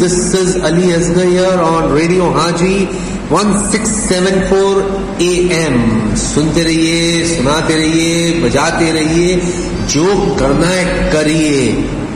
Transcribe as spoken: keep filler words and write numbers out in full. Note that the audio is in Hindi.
This is Ali Asghar here on Radio Haji sixteen seventy-four A M. सुनते रहिए, सुनाते रहिए, बजाते रहिए, जो करना है करिए.